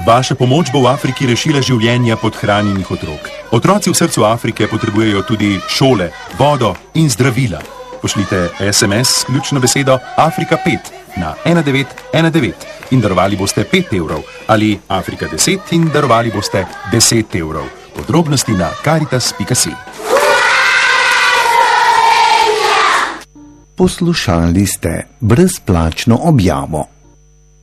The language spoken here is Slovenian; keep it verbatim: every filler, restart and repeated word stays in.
Vaša pomoč bo v Afriki rešila življenja podhranjenih otrok. Otroci v srcu Afrike potrebujejo tudi šole, vodo in zdravila. Pošljite es em es s ključno besedo Afrika pet na ena devet ena devet in darovali boste pet evrov ali Afrika deset in darovali boste deset evrov. Podrobnosti na karitas pika si. Poslušali ste brezplačno objavo.